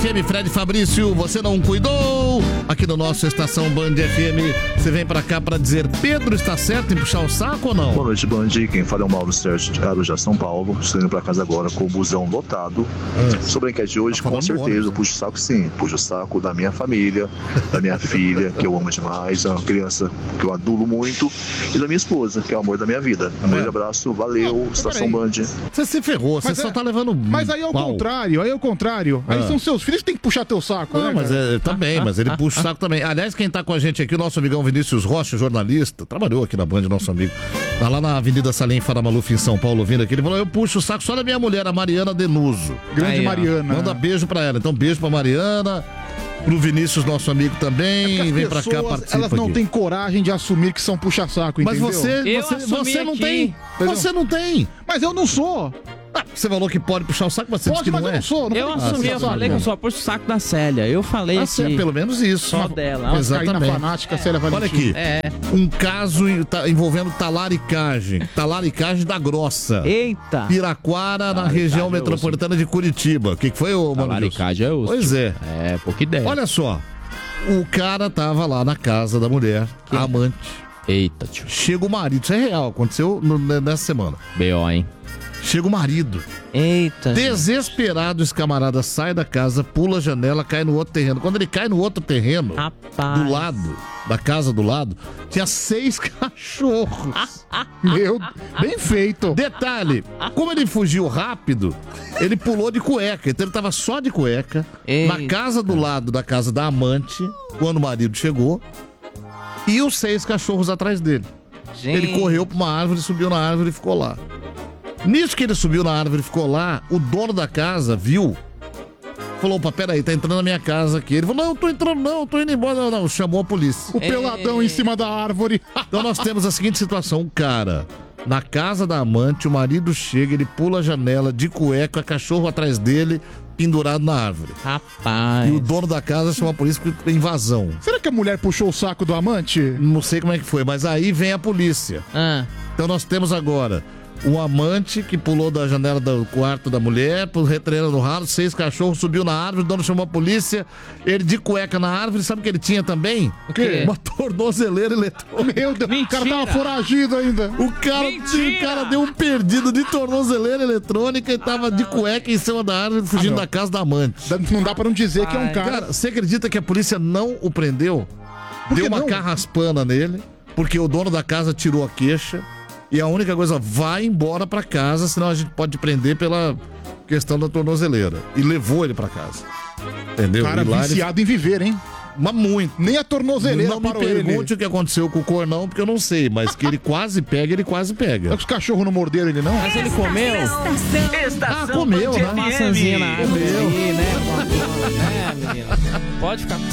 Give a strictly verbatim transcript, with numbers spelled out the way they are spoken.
F M, Fred Fabrício, você não cuidou? Aqui no nosso Estação Band F M, você vem pra cá pra dizer, Pedro está certo em puxar o saco ou não? Boa noite, Band. Quem fala é o Mauro Sérgio de Arujá, São Paulo. Estou indo pra casa agora com o busão lotado. Ah. Sobre a enquete de hoje, tá com certeza, eu puxo o saco sim. Puxo o saco da minha família, da minha filha, que eu amo demais, é uma criança que eu adulo muito, e da minha esposa, que é o amor da minha vida. Um grande abraço, valeu, ah, Estação Band. Você se ferrou, você mas só é... tá levando. Mas aí é o pau. contrário, aí é o contrário. Aí ah. são seus filhos que tem que puxar teu saco, não, né? Mas é, também, mas ele puxa o saco também. Aliás, quem tá com a gente aqui, o nosso amigão Vinícius Rocha, jornalista, trabalhou aqui na Band, nosso amigo. Tá lá na Avenida Salim Faramaluf, em São Paulo, vindo aqui. Ele falou: eu puxo o saco só da minha mulher, a Mariana Denuso. Grande aí, Mariana. Manda beijo pra ela. Então, beijo pra Mariana. Pro Vinícius, nosso amigo também, é vem pra cá, participa. Elas não aqui. têm coragem de assumir que são puxa-saco, entendeu? Mas você, você, você não tem. Entendeu? Você não tem. Mas eu não sou. Ah, você falou que pode puxar o saco, mas você pode, disse que mas não eu é. não sou. Não eu assumi, eu falei que eu só puxo o saco da Célia. Eu falei ah, que... É pelo menos isso. Só dela. Exatamente. Fanática, é. Célia Valentim. Olha aqui. É. Um caso envolvendo talaricagem. Talaricagem da Grossa. Eita. Piraquara, na região metropolitana de Curitiba. O que, que foi, ô, mano? Talaricagem é osso. Pois é. É, pouca ideia. Olha só. O cara tava lá na casa da mulher, que? A amante. Eita, tio. Chega o marido. Isso é real, aconteceu no, nessa semana. B O, hein? Chega o marido. Eita. Desesperado, esse camarada sai da casa, pula a janela, cai no outro terreno. Quando ele cai no outro terreno, rapaz, do lado, da casa do lado, tinha seis cachorros. Meu, bem feito. Detalhe, como ele fugiu rápido, ele pulou de cueca. Então ele tava só de cueca, Eita. na casa do lado da casa da amante, quando o marido chegou, e os seis cachorros atrás dele. Gente. Ele correu pra uma árvore, subiu na árvore e ficou lá. Nisso que ele subiu na árvore e ficou lá, o dono da casa viu. Falou, opa, peraí, tá entrando na minha casa aqui. Ele falou, não, eu tô entrando não, eu tô indo embora. Não, não, chamou a polícia. O peladão em cima da árvore. Então nós temos a seguinte situação, o cara, na casa da amante, o marido chega, ele pula a janela de cueca, cachorro atrás dele, pendurado na árvore. Rapaz. E o dono da casa chamou a polícia por invasão. Será que a mulher puxou o saco do amante? Não sei como é que foi, mas aí vem a polícia. Ah. Então nós temos agora um amante que pulou da janela do quarto da mulher, retreira no ralo, seis cachorros, subiu na árvore, o dono chamou a polícia, ele de cueca na árvore, sabe o que ele tinha também? O quê? Uma tornozeleira eletrônica. Meu Deus, mentira. O cara tava foragido ainda. O cara, o cara deu um perdido de tornozeleira eletrônica e tava de cueca em cima da árvore, fugindo ah, da casa da amante. Não dá pra não dizer Ai. que é um cara... Cara, você acredita que a polícia não o prendeu? Deu uma não? carraspana nele, porque o dono da casa tirou a queixa. E a única coisa, vai embora pra casa, senão a gente pode prender pela questão da tornozeleira. E levou ele pra casa. Entendeu? Cara, viciado ele... em viver, hein? Mas muito. Nem a tornozeleira não parou ele. Não me pergunte o que aconteceu com o cornão, porque eu não sei. Mas que ele quase pega, ele quase pega. Será que os cachorros não morderam ele, não? Mas ele comeu? Estação, estação ah, comeu, né? Uma maçãzinha na árvore, né? É, menina. Pode ficar